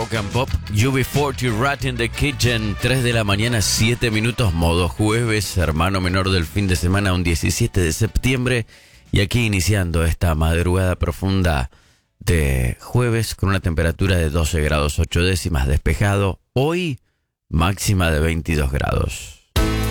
Rock and Pop. UB40 Rat in the Kitchen. 3 de la mañana, 7 minutos, modo jueves. Hermano menor del fin de semana, un 17 de septiembre. Y aquí iniciando esta madrugada profunda de jueves con una temperatura de 12 grados 8 décimas, despejado. Hoy, máxima de 22 grados.